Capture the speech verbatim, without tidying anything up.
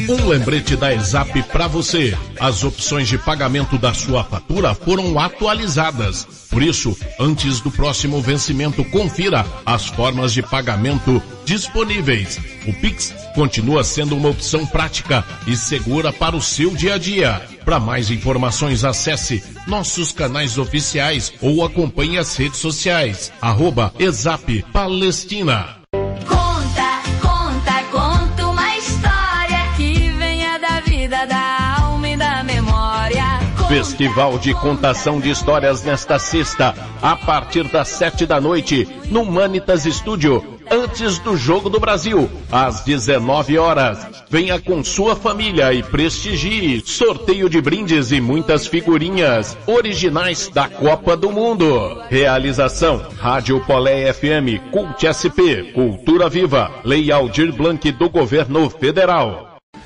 Um lembrete da ESAP para você. As opções de pagamento da sua fatura foram atualizadas. Por isso, antes do próximo vencimento, confira as formas de pagamento disponíveis. O Pix continua sendo uma opção prática e segura para o seu dia a dia. Para mais informações, acesse nossos canais oficiais ou acompanhe as redes sociais. Arroba ESAP Palestina. Conta, conta, conta uma história que venha da vida, da alma e da memória. Conta, Festival de Contação de Histórias nesta sexta, a partir das sete da noite, no Manitas Studio. Antes do Jogo do Brasil, às dezenove horas. Venha com sua família e prestigie. Sorteio de brindes e muitas figurinhas originais da Copa do Mundo. Realização: Rádio Polé F M, Cult S P, Cultura Viva, Lei Aldir Blanc do Governo Federal.